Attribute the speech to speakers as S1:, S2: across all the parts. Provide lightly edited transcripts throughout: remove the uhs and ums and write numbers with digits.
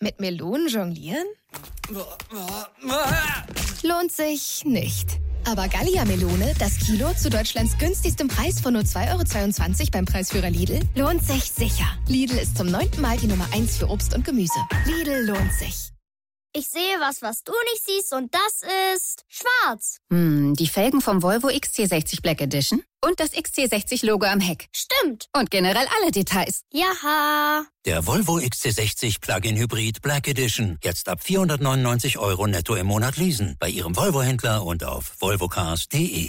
S1: Mit Melonen jonglieren? Lohnt sich nicht. Aber Gallia-Melone, das Kilo zu Deutschlands günstigstem Preis von nur 2,22 € beim Preisführer Lidl, lohnt sich sicher. Lidl ist zum 9. Mal die Nummer 1 für Obst und Gemüse. Lidl lohnt sich.
S2: Ich sehe was du nicht siehst und das ist schwarz.
S3: Die Felgen vom Volvo XC60 Black Edition und das XC60-Logo am Heck.
S2: Stimmt.
S3: Und generell alle Details.
S2: Jaha.
S4: Der Volvo XC60 Plug-in Hybrid Black Edition. Jetzt ab 499 € netto im Monat leasen. Bei Ihrem Volvo-Händler und auf volvocars.de.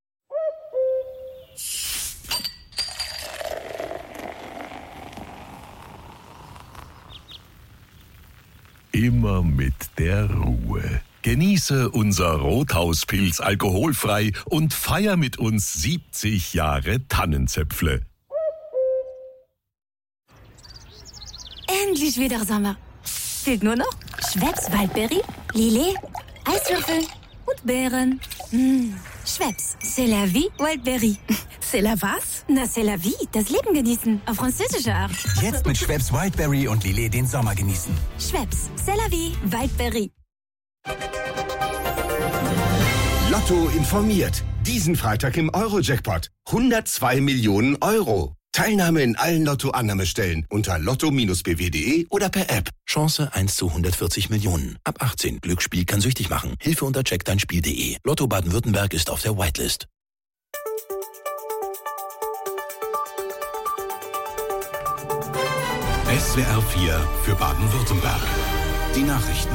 S5: Immer mit der Ruhe. Genieße unser Rothauspilz alkoholfrei und feier mit uns 70 Jahre Tannenzäpfle.
S6: Endlich wieder Sommer. Fehlt nur noch Schweppes Waldbeere, Lillet, Eiswürfel und Beeren. Schweppes, c'est la vie Wildberry.
S1: C'est la was?
S6: Na, c'est la vie, das Leben genießen, auf französische Art.
S7: Jetzt mit Schweppes Wildberry und Lillet den Sommer genießen.
S6: Schweppes, c'est la vie Wildberry.
S8: Lotto informiert. Diesen Freitag im Euro-Jackpot. 102 Millionen €. Teilnahme in allen Lotto-Annahmestellen unter lotto-bw.de oder per App.
S4: Chance 1 zu 140 Millionen. Ab 18. Glücksspiel kann süchtig machen. Hilfe unter checkdeinspiel.de. Lotto Baden-Württemberg ist auf der Whitelist.
S5: SWR 4 für Baden-Württemberg. Die Nachrichten.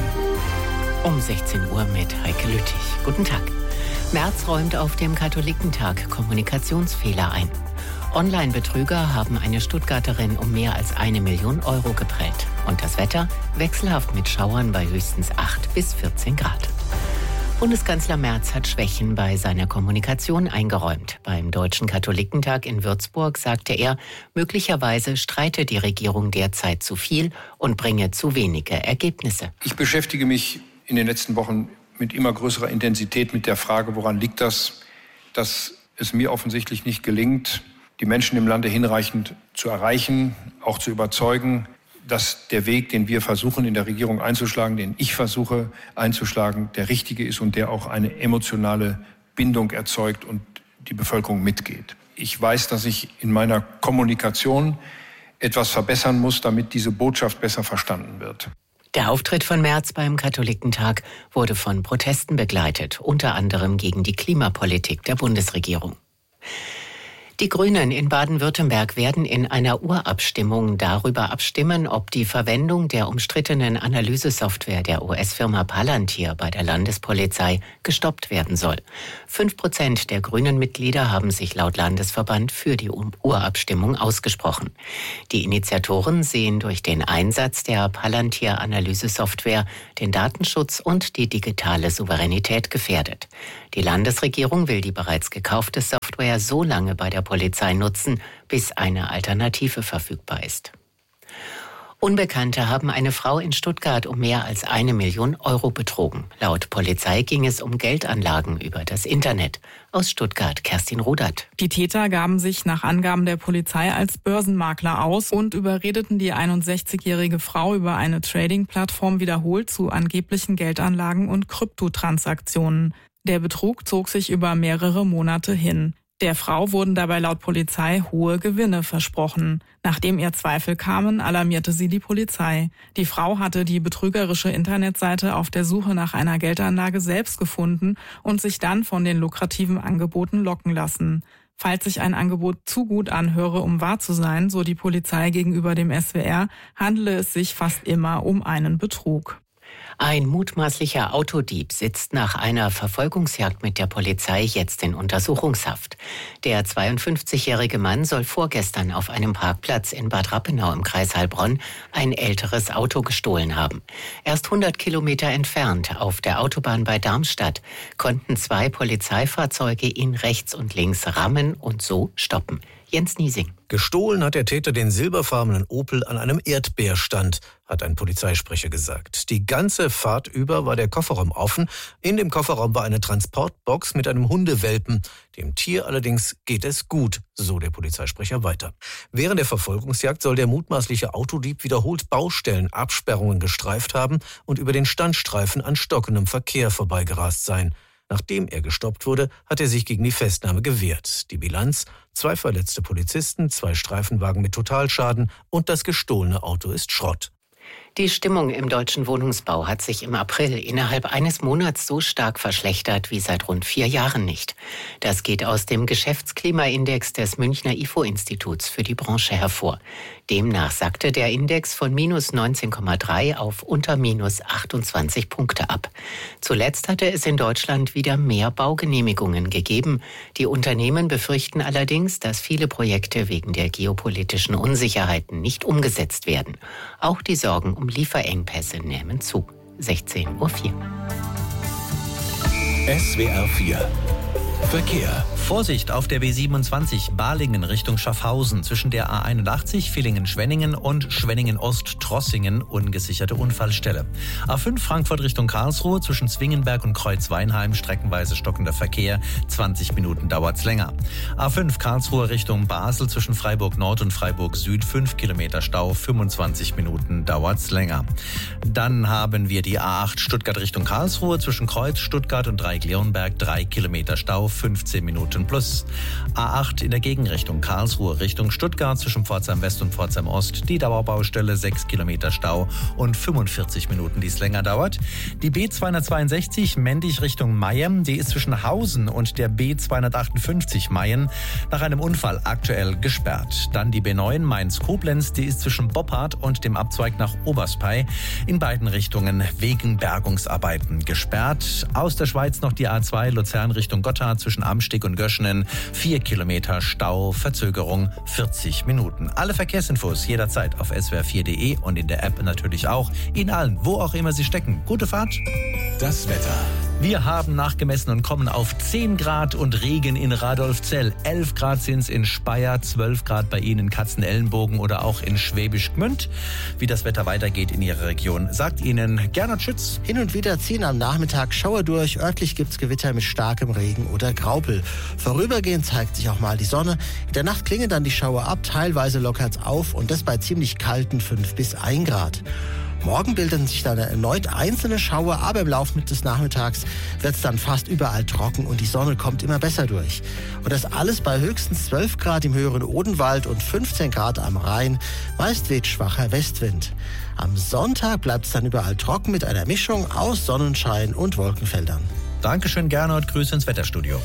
S9: Um 16 Uhr mit Heike Lüttich. Guten Tag. Merz räumt auf dem Katholikentag Kommunikationsfehler ein. Online-Betrüger haben eine Stuttgarterin um mehr als 1 Million € geprellt. Und das Wetter wechselhaft mit Schauern bei höchstens 8 bis 14 Grad. Bundeskanzler Merz hat Schwächen bei seiner Kommunikation eingeräumt. Beim Deutschen Katholikentag in Würzburg sagte er, möglicherweise streite die Regierung derzeit zu viel und bringe zu wenige Ergebnisse.
S10: Ich beschäftige mich in den letzten Wochen mit immer größerer Intensität mit der Frage, woran liegt das, dass es mir offensichtlich nicht gelingt, die Menschen im Lande hinreichend zu erreichen, auch zu überzeugen, dass der Weg, den wir versuchen in der Regierung einzuschlagen, den ich versuche einzuschlagen, der richtige ist und der auch eine emotionale Bindung erzeugt und die Bevölkerung mitgeht. Ich weiß, dass ich in meiner Kommunikation etwas verbessern muss, damit diese Botschaft besser verstanden wird.
S9: Der Auftritt von Merz beim Katholikentag wurde von Protesten begleitet, unter anderem gegen die Klimapolitik der Bundesregierung. Die Grünen in Baden-Württemberg werden in einer Urabstimmung darüber abstimmen, ob die Verwendung der umstrittenen Analysesoftware der US-Firma Palantir bei der Landespolizei gestoppt werden soll. 5% der Grünen-Mitglieder haben sich laut Landesverband für die Urabstimmung ausgesprochen. Die Initiatoren sehen durch den Einsatz der Palantir-Analysesoftware den Datenschutz und die digitale Souveränität gefährdet. Die Landesregierung will die bereits gekaufte Software so lange bei der Polizei nutzen, bis eine Alternative verfügbar ist. Unbekannte haben eine Frau in Stuttgart um mehr als 1 Million € betrogen. Laut Polizei ging es um Geldanlagen über das Internet. Aus Stuttgart, Kerstin Rudert.
S11: Die Täter gaben sich nach Angaben der Polizei als Börsenmakler aus und überredeten die 61-jährige Frau über eine Trading-Plattform wiederholt zu angeblichen Geldanlagen und Kryptotransaktionen. Der Betrug zog sich über mehrere Monate hin. Der Frau wurden dabei laut Polizei hohe Gewinne versprochen. Nachdem ihr Zweifel kamen, alarmierte sie die Polizei. Die Frau hatte die betrügerische Internetseite auf der Suche nach einer Geldanlage selbst gefunden und sich dann von den lukrativen Angeboten locken lassen. Falls sich ein Angebot zu gut anhöre, um wahr zu sein, so die Polizei gegenüber dem SWR, handele es sich fast immer um einen Betrug.
S9: Ein mutmaßlicher Autodieb sitzt nach einer Verfolgungsjagd mit der Polizei jetzt in Untersuchungshaft. Der 52-jährige Mann soll vorgestern auf einem Parkplatz in Bad Rappenau im Kreis Heilbronn ein älteres Auto gestohlen haben. Erst 100 Kilometer entfernt, auf der Autobahn bei Darmstadt, konnten 2 Polizeifahrzeuge ihn rechts und links rammen und so stoppen. Jens Niesing.
S12: Gestohlen hat der Täter den silberfarbenen Opel an einem Erdbeerstand, hat ein Polizeisprecher gesagt. Die ganze Fahrt über war der Kofferraum offen. In dem Kofferraum war eine Transportbox mit einem Hundewelpen. Dem Tier allerdings geht es gut, so der Polizeisprecher weiter. Während der Verfolgungsjagd soll der mutmaßliche Autodieb wiederholt Baustellen, Absperrungen gestreift haben und über den Standstreifen an stockendem Verkehr vorbeigerast sein. Nachdem er gestoppt wurde, hat er sich gegen die Festnahme gewehrt. Die Bilanz: 2 verletzte Polizisten, 2 Streifenwagen mit Totalschaden und das gestohlene Auto ist Schrott.
S9: Die Stimmung im deutschen Wohnungsbau hat sich im April innerhalb eines Monats so stark verschlechtert wie seit rund 4 Jahren nicht. Das geht aus dem Geschäftsklimaindex des Münchner IFO-Instituts für die Branche hervor. Demnach sackte der Index von minus 19,3 auf unter minus 28 Punkte ab. Zuletzt hatte es in Deutschland wieder mehr Baugenehmigungen gegeben. Die Unternehmen befürchten allerdings, dass viele Projekte wegen der geopolitischen Unsicherheiten nicht umgesetzt werden. Auch die Sorgen um Lieferengpässe nehmen zu. 16:04 Uhr.
S5: SWR 4 Verkehr.
S13: Vorsicht auf der B27 Balingen Richtung Schaffhausen zwischen der A81 Villingen-Schwenningen und Schwenningen-Ost-Trossingen ungesicherte Unfallstelle. A5 Frankfurt Richtung Karlsruhe zwischen Zwingenberg und Kreuzweinheim streckenweise stockender Verkehr, 20 Minuten dauert's länger. A5 Karlsruhe Richtung Basel zwischen Freiburg Nord und Freiburg Süd 5 Kilometer Stau, 25 Minuten dauert's länger. Dann haben wir die A8 Stuttgart Richtung Karlsruhe zwischen Kreuz Stuttgart und Dreieck-Leonberg 3 Kilometer Stau, 15 Minuten plus. A8 in der Gegenrichtung Karlsruhe Richtung Stuttgart zwischen Pforzheim West und Pforzheim Ost die Dauerbaustelle, 6 Kilometer Stau und 45 Minuten, die es länger dauert. Die B262 Mendig Richtung Mayen, die ist zwischen Hausen und der B258 Mayen nach einem Unfall aktuell gesperrt. Dann die B9 Mainz-Koblenz, die ist zwischen Boppard und dem Abzweig nach Oberspey in beiden Richtungen wegen Bergungsarbeiten gesperrt. Aus der Schweiz noch die A2 Luzern Richtung Gotthard zwischen Amsteg und Göschenen, 4 Kilometer Stau, Verzögerung 40 Minuten. Alle Verkehrsinfos jederzeit auf swr4.de und in der App natürlich auch. In allen, wo auch immer Sie stecken. Gute Fahrt.
S5: Das Wetter.
S13: Wir haben nachgemessen und kommen auf 10 Grad und Regen in Radolfzell. 11 Grad sind es in Speyer, 12 Grad bei Ihnen in Katzenelnbogen oder auch in Schwäbisch Gmünd. Wie das Wetter weitergeht in Ihrer Region, sagt Ihnen Gernot Schütz.
S14: Hin und wieder ziehen am Nachmittag Schauer durch. Örtlich gibt's Gewitter mit starkem Regen oder Graupel. Vorübergehend zeigt sich auch mal die Sonne. In der Nacht klingen dann die Schauer ab, teilweise lockert's auf und das bei ziemlich kalten 5 bis 1 Grad. Morgen bilden sich dann erneut einzelne Schauer, aber im Laufe des Nachmittags wird es dann fast überall trocken und die Sonne kommt immer besser durch. Und das alles bei höchstens 12 Grad im höheren Odenwald und 15 Grad am Rhein. Meist weht schwacher Westwind. Am Sonntag bleibt es dann überall trocken mit einer Mischung aus Sonnenschein und Wolkenfeldern.
S13: Dankeschön, Gernot. Grüße ins Wetterstudio.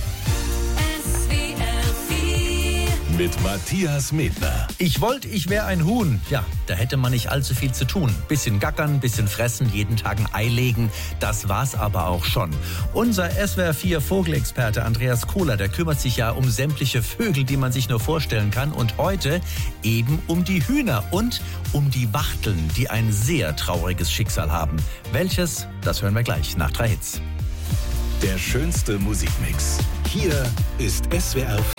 S5: Mit Matthias Medner.
S13: Ich wäre ein Huhn. Ja, da hätte man nicht allzu viel zu tun. Bisschen gackern, bisschen fressen, jeden Tag ein Ei legen. Das war's aber auch schon. Unser SWR4 Vogelexperte Andreas Kohler, der kümmert sich ja um sämtliche Vögel, die man sich nur vorstellen kann. Und heute eben um die Hühner und um die Wachteln, die ein sehr trauriges Schicksal haben. Welches? Das hören wir gleich nach 3 Hits.
S5: Der schönste Musikmix. Hier ist SWR4.